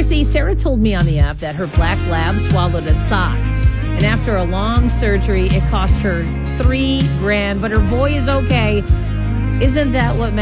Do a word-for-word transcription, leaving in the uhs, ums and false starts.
Krissy, Sarah told me on the app that her black lab swallowed a sock. And after a long surgery, it cost her three grand, but her boy is okay. Isn't that what matters?